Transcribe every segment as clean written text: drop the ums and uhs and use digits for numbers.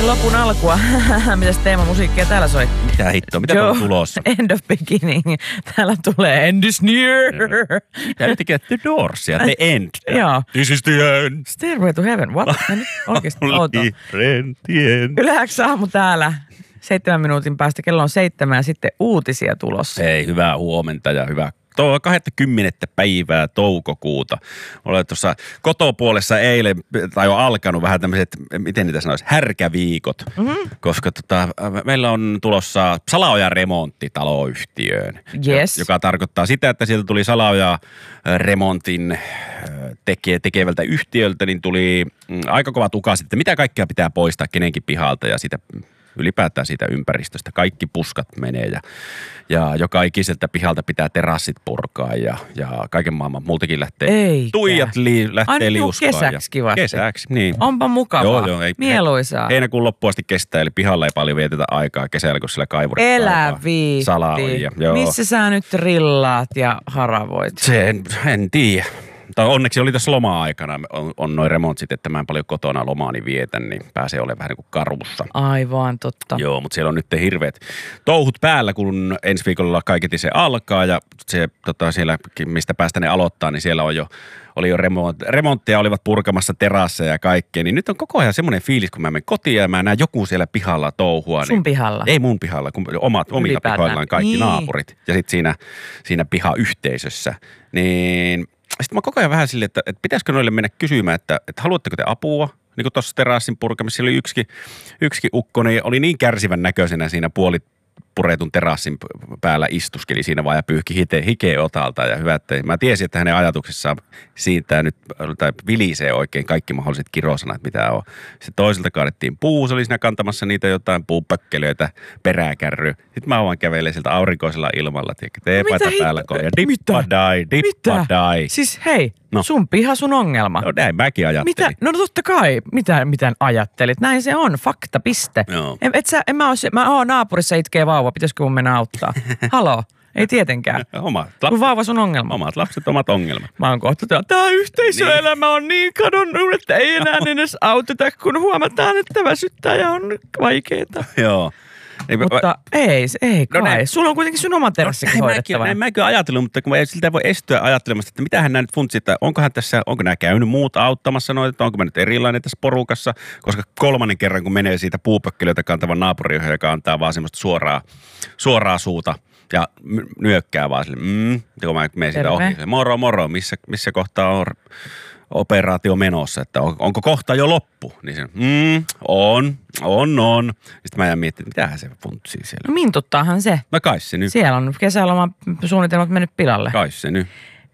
lopun alkua. Mitäs teemamusiikkia täällä soi? Mitä hittoa? Mitä on tulossa? End of beginning. Täällä tulee End is near. Tää nyt tekee The Doorsia. The End. Joo. This is the end. Stairway to Heaven. What? Oikeesti outo. The end. Yleensä aamu täällä. 7 minuutin päästä. Kello on 7 ja sitten uutisia tulossa. Hei, hyvää huomenta ja hyvää 20. päivää toukokuuta. Olen tuossa kotopuolessa eilen, tai on alkanut vähän tämmöiset, miten niitä sanoisi, härkäviikot. Koska meillä on tulossa Salaojan remontti taloyhtiöön. Yes. Joka tarkoittaa sitä, että sieltä tuli Salaojan remontin tekevältä yhtiöltä, niin tuli aika kovat ukasit, että mitä kaikkea pitää poistaa kenenkin pihalta ja sitä ylipäätään siitä ympäristöstä. Kaikki puskat menee ja joka ikiseltä pihalta pitää terassit purkaa ja kaiken maailman multakin lähtee. Eikä. Tuijat lähtee liuskaan. Kesäksi vasta. Kesäksi, niin. Onpa mukavaa. Joo, mieluisaa. Heinäkuun loppuun asti kestää, eli pihalla ei paljon vietetä aikaa kesällä, kun siellä kaivurit Elä viitti. Salaoja. Missä sä nyt rillaat ja haravoit? En tiedä. Tai onneksi oli tässä loma-aikana, on noin remontsit, että mä en paljon kotona lomaani vietän, niin pääsee olemaan vähän niin kuin karussa. Aivan totta. Joo, mutta siellä on nyt hirveät touhut päällä, kun ensi viikolla kaiketi se alkaa ja se siellä, mistä päästä ne aloittaa, niin siellä oli jo remontteja, olivat purkamassa terasseja ja kaikkea. Niin nyt on koko ajan semmoinen fiilis, kun mä menen kotiin ja mä näen joku siellä pihalla touhua. Sun pihalla? Ei mun pihalla, kun omilla pihoillaan kaikki naapurit ja sitten siinä pihayhteisössä. Niin sitten mä koko ajan vähän silleen, että pitäisikö noille mennä kysymään, että haluatteko te apua? Niin kuin tuossa terassin purkamissa oli yksikin ukko, niin oli niin kärsivän näköisenä siinä puretun terassin päällä istuskeli siinä vaan ja pyyhki hikeä otalta ja hyvä, että mä tiesin, että hänen ajatuksissaan siitä nyt vilisee oikein kaikki mahdolliset kirosanat, mitä on. Sitten toiselta kaadettiin puu, se oli siinä kantamassa niitä jotain puupökkelöitä, peräkärry. Sitten mä vaan kävelen sieltä aurinkoisella ilmalla, teepaita päällä ja dippadai. Siis hei, sun piha sun ongelma. No näin mäkin ajattelin. No totta kai, mitä ajattelit? Näin se on, fakta, piste. Joo. Mä oon naapurissa itkee vauva, pitäisikö mun mennä auttaa? Haloo, ei tietenkään. Kun vauva sun ongelma. Omat lapset, omat ongelmat. Mä oon kohta, tää yhteisöelämä on niin kadonnut, että ei enää edes auteta, kun huomataan, että väsyttää ja on vaikeeta. Joo. Mutta ei kai. Sulla on kuitenkin sun oma terassikin hoidettava. Näin mäkin ajatellut, mutta kun siltä voi estyä ajattelemasta, että mitähän nämä nyt funtsit, että onko nämä käynyt muut auttamassa noita, että onko mä nyt erilainen tässä porukassa, koska 3. kerran kun menee siitä puupökkilöitä kantavan naapuriyhden, joka antaa vaan semmoista suoraa suuta ja nyökkää vaan sille, kun mä menen siitä ohi. Moro, missä kohtaa on operaatio menossa, että onko kohta jo loppu? Niin se, on. Sitten mä jään miettimään, että mitähän se funtsii siellä. No mintuttaahan se. No kai se nyt. Siellä on kesäloman suunnitelmat mennyt pilalle. Kai se nyt.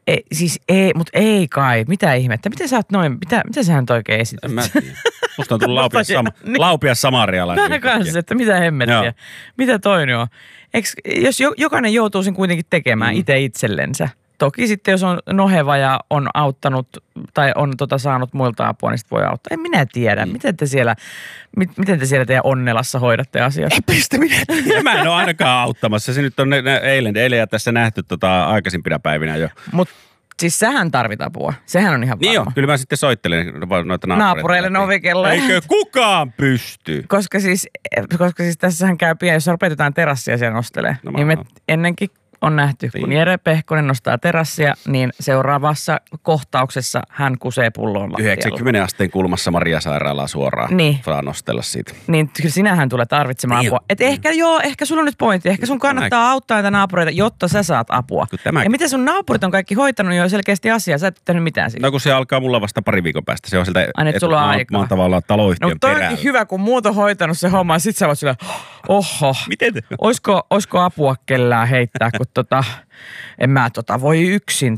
Mutta ei kai. Mitä ihmettä? Miten sä oot noin, mitä sä nyt oikein esität? En mä tiedä. Musta on tullut laupias samarialainen. Mä kanssa, että mitä hemmettiä. Mitä toinen on? Jos jokainen joutuu sen kuitenkin tekemään itse itsellensä. Toki sitten, jos on noheva ja on auttanut tai on saanut muilta apua, niin sitten voi auttaa. En minä tiedä. Miten te siellä teidän Onnelassa hoidatte asiat? Pistä minä. Mä en ole ainakaan auttamassa. Se nyt on eilen ja tässä nähty aikaisempina päivinä jo. Mutta siis sähän tarvit apua. Sehän on ihan varma. Niin joo, kyllä mä sitten soittelen noita naapureille ovikelloja. Eikö kukaan pysty? Koska siis tässähän käy pian, jos rupetetaan terassia siellä nostelee. Niin me ennenkin on nähty, kun Jere Pehkonen nostaa terassia, niin seuraavassa kohtauksessa hän kusee pulloon lattialla. 90 asteen kulmassa Maria-sairaalaa suoraan saa nostella siitä. Niin kyllä sinähän tulee tarvitsemaan apua. Et ehkä sulla on nyt pointti. Ehkä sun kannattaa auttaa näitä naapureita, jotta sä saat apua. Ja miten sun naapurit on kaikki hoitanut jo selkeästi asiaa? Sä et tehnyt mitään siitä. No kun se alkaa mulla vasta pari viikon päästä. Se on sieltä, että mä oon tavallaan taloyhtiön perään. No toi hyvä, kun muut on hoitanut se homma, ja sit sä voit sillä, miten? Oisko apua kellään heittää, kun en mä voi yksin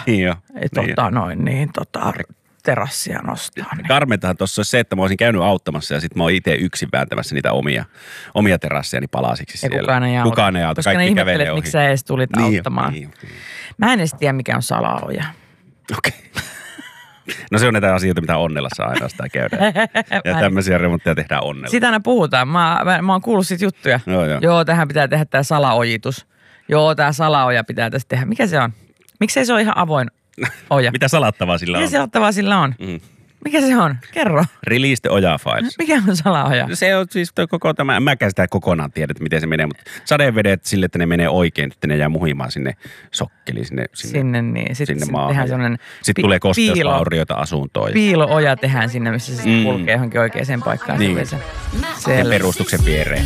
terassia nostaa. Niin. Karmentahan tuossa olisi se, että mä olisin käynyt auttamassa ja sitten mä oon itse yksin vääntämässä niitä omia terasseja palasiksi siellä. Kukaan ei auta. Koska kaikki ne ihmettelet, että miksi sä edes tulit auttamaan. Niin. Mä en edes tiedä, mikä on Salaoja. Okei. No se on näitä asioita, mitä Onnelassa ainoastaan käydään. Ja tämmöisiä remontteja tehdään Onnella. Sitä aina puhutaan. Mä oon kuullut siitä juttuja. Joo, tähän pitää tehdä tää salaojitus. Joo, tää salaoja pitää tästä tehdä. Mikä se on? Miksei se ole ihan avoin oja? Mitä salattavaa sillä on? Mitä salattavaa sillä on? Mikä se on? Kerro. Release the Oja Files. Mikä on salaoja? Se on siis koko tämä, en mäkään sitä kokonaan tiedä, että miten se menee, mutta sadevedet sille, että ne menee oikein, että ne jää muhimaan sinne sokkeliin, sinne niin. sinne maahan. Tehdään sellainen sitten tulee kosteusvaurioita asuntoon. Piilo-oja tehdään sinne, missä se kulkee johonkin oikeaan paikkaan. Niin. Se perustuksen viereen.